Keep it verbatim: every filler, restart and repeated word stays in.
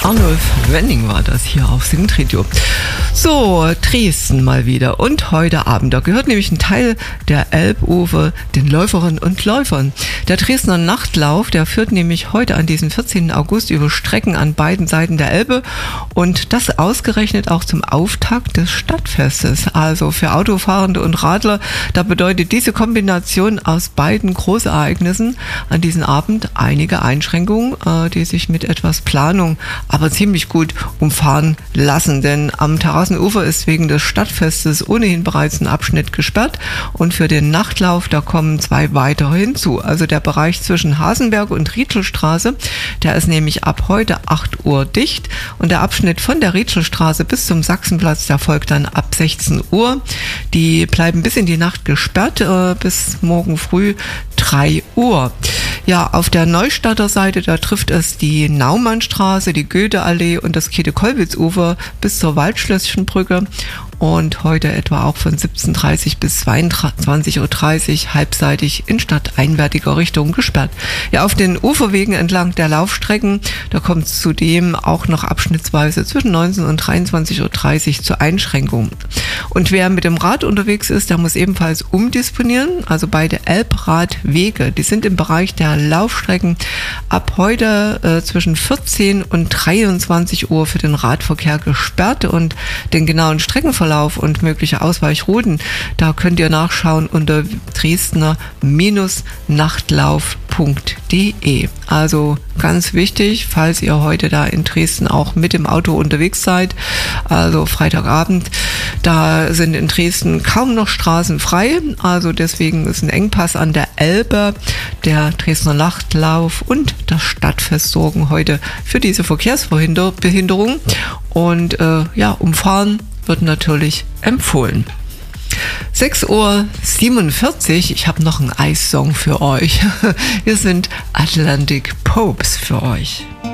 Arnulf Wenning war das hier auf Sintradio. So, Dresden mal wieder und heute Abend. Da gehört nämlich ein Teil der Elbufer den Läuferinnen und Läufern. Der Dresdner Nachtlauf, der führt nämlich heute an diesem vierzehnten August über Strecken an beiden Seiten der Elbe und das ausgerechnet auch zum Auftakt des Stadtfestes. Also für Autofahrende und Radler, da bedeutet diese Kombination aus beiden Großereignissen an diesem Abend einige Einschränkungen, äh, die sich mit etwas Planung aber ziemlich gut umfahren lassen, denn am Terrassenufer ist wegen des Stadtfestes ohnehin bereits ein Abschnitt gesperrt und für den Nachtlauf, da kommen zwei weitere hinzu. Also der Bereich zwischen Hasenberg und Rietschelstraße, der ist nämlich ab heute acht Uhr dicht und der Abschnitt von der Rietschelstraße bis zum Sachsenplatz, der folgt dann ab sechzehn Uhr. Die bleiben bis in die Nacht gesperrt, äh, bis morgen früh drei Uhr. Ja, auf der Neustadter Seite, da trifft es die Naumannstraße, die Goetheallee und das Käthe-Kollwitz-Ufer bis zur Waldschlösschenbrücke und heute etwa auch von siebzehn Uhr dreißig bis zweiundzwanzig Uhr dreißig halbseitig in stadteinwärtiger Richtung gesperrt. Ja, auf den Uferwegen entlang der Laufstrecken, da kommt es zudem auch noch abschnittsweise zwischen neunzehn und dreiundzwanzig Uhr dreißig zu Einschränkungen. Und wer mit dem Rad unterwegs ist, der muss ebenfalls umdisponieren, also beide Elbradwege, die sind im Bereich der Laufstrecken ab heute äh, zwischen vierzehn und dreiundzwanzig Uhr für den Radverkehr gesperrt und den genauen Streckenverlauf und mögliche Ausweichrouten, da könnt ihr nachschauen unter dresdner Nachtlauf punkt de. Also ganz wichtig, falls ihr heute da in Dresden auch mit dem Auto unterwegs seid, also Freitagabend, da sind in Dresden kaum noch Straßen frei, also deswegen ist ein Engpass an der Elbe. Der Dresdner Nachtlauf und das Stadtfest sorgen heute für diese Verkehrsbehinderung und äh, ja, umfahren wird natürlich empfohlen. sechs Uhr siebenundvierzig, ich habe noch einen Eissong für euch. Hier sind Atlantic Popes für euch.